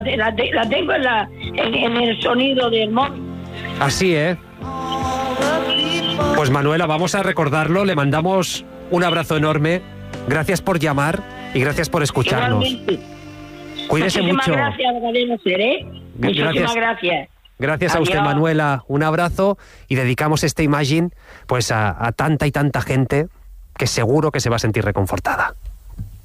La tengo en el sonido del móvil. Así, ¿eh? Pues Manuela, vamos a recordarlo, le mandamos un abrazo enorme, gracias por llamar y gracias por escucharnos. Igualmente. Cuídese Muchísimas mucho. gracias, Magdalena Seré. Muchísimas gracias. Gracias a usted, Manuela. Un abrazo y dedicamos este Imagine pues a tanta y tanta gente que seguro que se va a sentir reconfortada.